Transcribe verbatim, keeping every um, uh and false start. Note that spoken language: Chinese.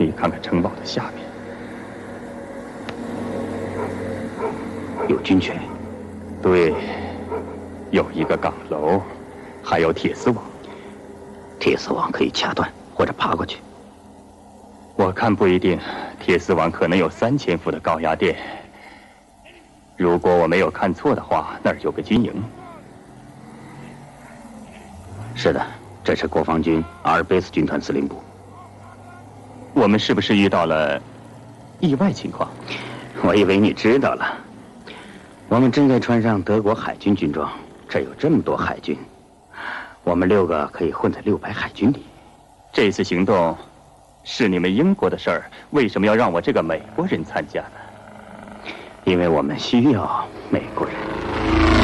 你看看城堡的下面， 有军权。 对，有一个岗楼，还有铁丝网。 铁丝网可以掐断或者爬过去。 我看不一定，铁丝网可能有三千伏的高压电。如果我没有看错的话，那儿有个军营。 是的，这是国防军阿尔卑斯军团司令部。 我们是不是遇到了意外情况？ 我以为你知道了。我们正在穿上德国海军军装，这有这么多海军，我们六个可以混在六百海军里。 这次行动是你们英国的事儿，为什么要让我这个美国人参加呢？ 因为我们需要美国人。